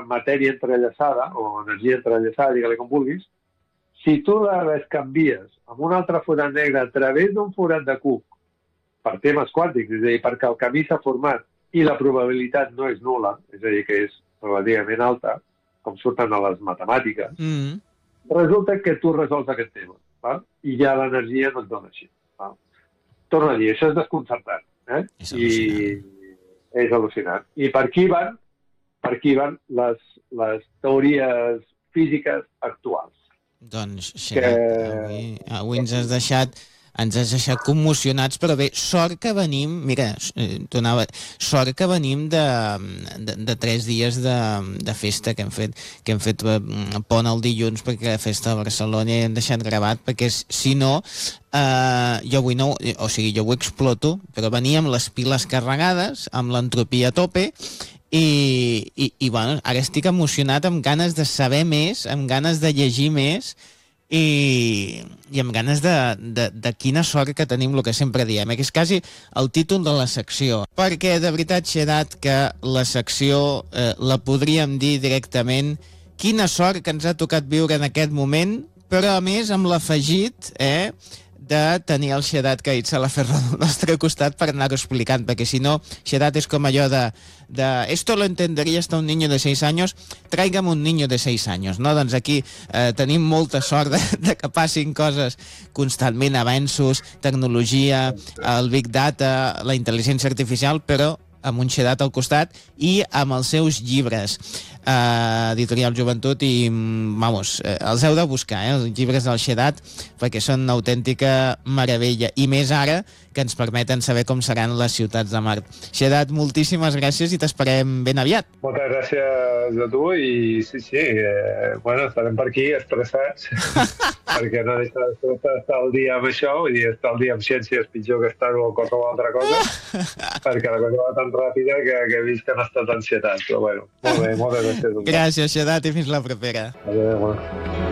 matèria entrellaçada, o energia entrellaçada, digue-li com vulguis, si tu la canvies amb un altre forat negre a través d'un forat de cuc per temes quàntics, és a dir, perquè el camí s'ha format i la probabilitat no és nul·la, és a dir, que és relativament alta, com surten a les matemàtiques, resulta que tu resols aquest tema, val? I ja l'energia no et dona així. Val? Torno a dir, això és desconcertant. És al·lucinant. I és al·lucinant. I per aquí van les teories físiques actuals. Doncs, Xadat, avui ens has deixat commocionats, però bé, sort que venim, mira, sort que venim de 3 dies de festa que hem fet pont el dilluns perquè la festa de Barcelona i hem deixat gravat, perquè si no, jo avui no, o sigui, jo ho exploto, però venia amb les piles carregades, amb l'entropia a tope, i bueno, ara estic emocionat amb ganes de saber més, amb ganes de llegir més i amb ganes de quina sort que tenim, el que sempre diem, que és quasi el títol de la secció, perquè de veritat, Xadat, que la secció la podríem dir directament quina sort que ens ha tocat viure en aquest moment, però a més amb l'afegit de tenir el Xadat Caït Salaferro al nostre costat per anar-ho explicant, perquè si no, Xadat és com allò de esto lo entendería hasta un niño de 6 años, tráigame un niño de 6 años, no? Doncs aquí tenim molta sort de que passin coses constantment, avenços, tecnologia, el Big Data, la intel·ligència artificial, però amb un Xadat al costat i amb els seus llibres. Editorial Joventut i, vamos, els heu de buscar, els llibres del Xadat, perquè són una autèntica meravella, i més ara que ens permeten saber com seran les ciutats de Mart. Xadat, moltíssimes gràcies i t'esperem ben aviat. Moltes gràcies a tu i sí, bueno, estarem per aquí estressats perquè no deixa d'estar al dia amb això, vull dir, estar al dia amb ciència és pitjor que estar-ho a qualsevol altra cosa perquè la cosa va tan ràpida que he vist que han estat ansietats, però bueno, molt bé, moltes gràcies. Gràcies, Xadat, i fins la propera. Adéu.